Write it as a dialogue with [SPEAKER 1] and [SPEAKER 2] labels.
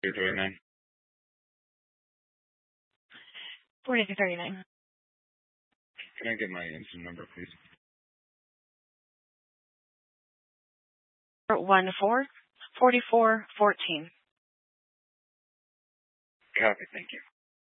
[SPEAKER 1] 339.
[SPEAKER 2] 4239.
[SPEAKER 1] Can I get my engine number, please?
[SPEAKER 2] 144414.
[SPEAKER 1] Copy, thank you.